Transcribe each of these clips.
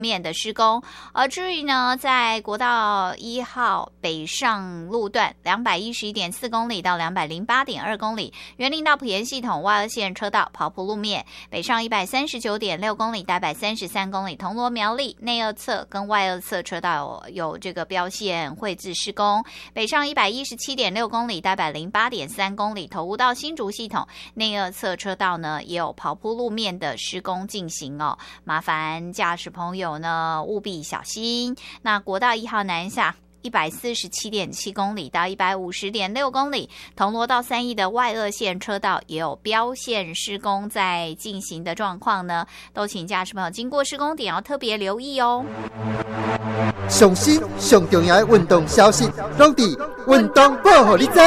面的施工。而至于呢，在国道1号北上路段211.4公里到208.2公里，园林到埔盐系统外二线车道跑埔路面，北上139.6公里到133公里，铜锣苗栗内二侧跟外二侧车道有这个标线绘制施工，北上117.6公里到108.3公里，头屋到新竹系统内二侧车道呢也有跑埔路面的施工进行哦，麻烦驾驶朋友呢务必小心。那国道1号南下147.7公里到150.6公里，铜锣到三义的外二线车道也有标线施工在进行的状况呢，都请驾驶朋友经过施工点要特别留意哦。 上新上重要的运动消息，拢伫运动报互你知。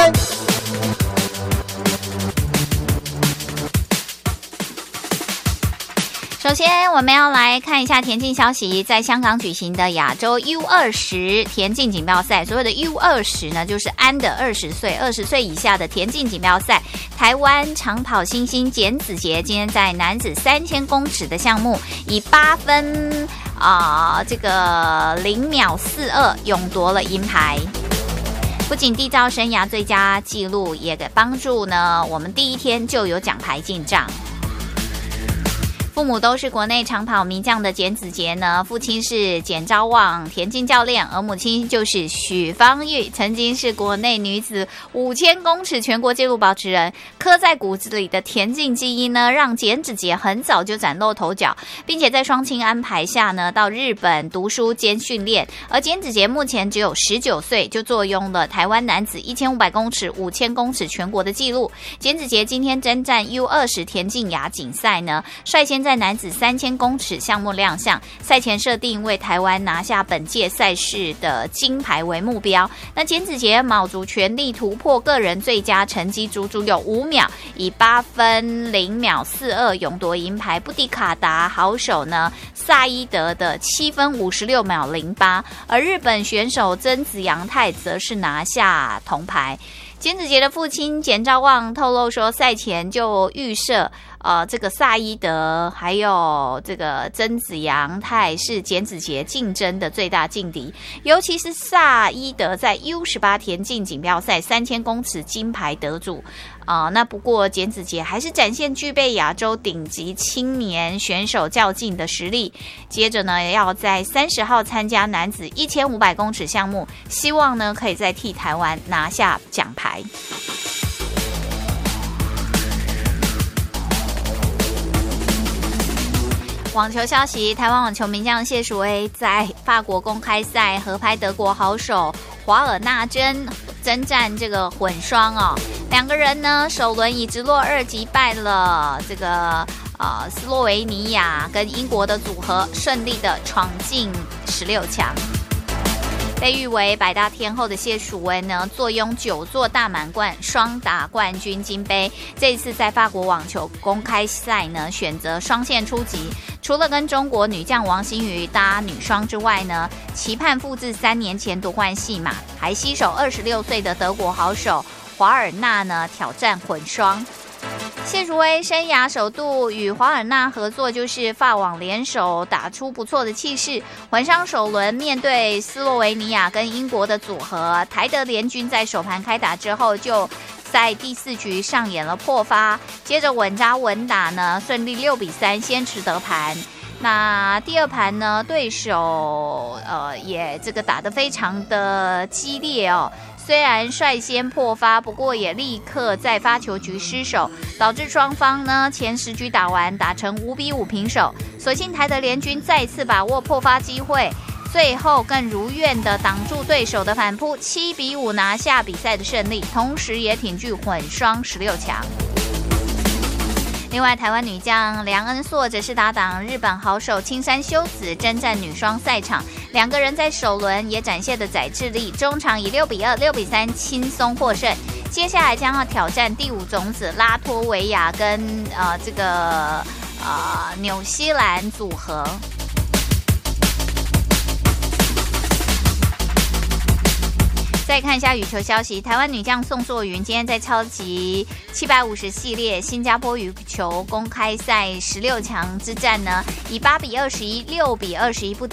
首先我们要来看一下田径消息，在香港举行的亚洲 U20 田径锦标赛，所谓的 U20 呢就是under 20岁以下的田径锦标赛，台湾长跑新星简子杰今天在男子3000公尺的项目以8分这个0秒42勇夺了银牌，不仅缔造生涯最佳纪录，也给帮助呢我们第一天就有奖牌进账。父母都是国内长跑名将的简子杰呢，父亲是简昭旺田径教练，而母亲就是许芳玉，曾经是国内女子5000公尺全国纪录保持人。刻在骨子里的田径基因呢，让简子杰很早就崭露头角，并且在双亲安排下呢，到日本读书兼训练。而简子杰目前只有19岁，就坐拥了台湾男子1500公尺、5000公尺全国的纪录。简子杰今天征战 U20 田径亚锦赛呢，率先在男子3000公尺项目亮相，赛前设定为台湾拿下本届赛事的金牌为目标。那简子杰卯足全力突破个人最佳成绩，足足有5秒，以8分0秒42勇夺银牌，不敌卡达好手呢萨伊德的7分56秒08，而日本选手曾子阳太则是拿下铜牌。简子杰的父亲简昭旺透露说，赛前就预设这个萨伊德还有这个曾子阳太是简子杰竞争的最大劲敌，尤其是萨伊德在 U18 田径锦标赛3000公尺金牌得主那不过简子杰还是展现具备亚洲顶级青年选手较劲的实力。接着呢，要在30号参加男子1500公尺项目，希望呢可以再替台湾拿下奖牌。网球消息，台湾网球名将谢淑薇在法国公开赛合拍德国好手华尔纳征战这个混双两个人呢首轮以直落2击败了这个斯洛维尼亚跟英国的组合，顺利的闯进16强。被誉为百大天后的谢淑薇呢，坐拥9座大满贯，双打冠军金杯。这一次在法国网球公开赛呢，选择双线出击，除了跟中国女将王欣瑜搭女双之外呢，期盼复制3年前夺冠戏码，还携手26岁的德国好手华尔纳呢挑战混双。谢淑薇生涯首度与华尔纳合作，就是法网联手打出不错的气势。混双首轮面对斯洛维尼亚跟英国的组合，台德联军在首盘开打之后就在第4局上演了破发，接着稳扎稳打呢，顺利6比3先持得盘。那第2盘呢，对手也这个打得非常的激烈虽然率先破发，不过也立刻在发球局失手，导致双方呢前10局打完打成5比5平手。所幸台德联军再次把握破发机会，最后更如愿的挡住对手的反扑，7比5拿下比赛的胜利，同时也挺进混双16强。另外，台湾女将梁恩硕则是搭档日本好手青山修子征战女双赛场，两个人在首轮也展现的载智力，中场以6比2、6比3轻松获胜。接下来将要挑战第5种子拉脱维亚跟纽西兰组合。再看一下羽球消息，台湾女将宋硕云今天在超级750系列新加坡羽球公开赛16强之战呢，以8比21、6比21不敌